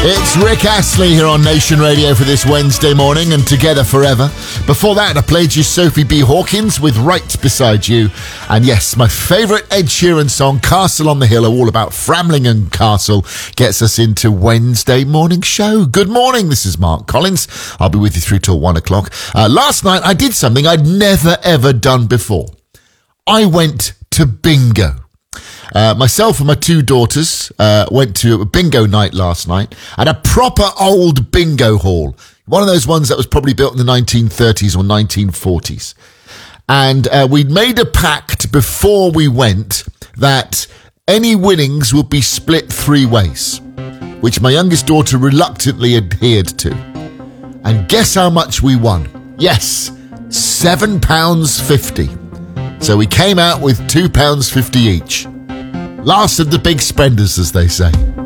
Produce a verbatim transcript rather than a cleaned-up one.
It's Rick Astley here on Nation Radio for this Wednesday morning and Together Forever. Before that, I played you Sophie B. Hawkins with Right Beside You. And yes, my favourite Ed Sheeran song, Castle on the Hill, all about Framlingham Castle, gets us into Wednesday morning show. Good morning, this is Mark Collins. I'll be with you through till one o'clock. Uh, last night, I did something I'd never, ever done before. I went to bingo. Uh, myself and my two daughters uh, went to a bingo night last night at a proper old bingo hall. One of those ones that was probably built in the nineteen thirties or nineteen forties. And uh, we'd made a pact before we went that any winnings would be split three ways, which my youngest daughter reluctantly adhered to. And guess how much we won? Yes, seven pounds fifty. So we came out with two pounds fifty each. Last of the big spenders, as they say.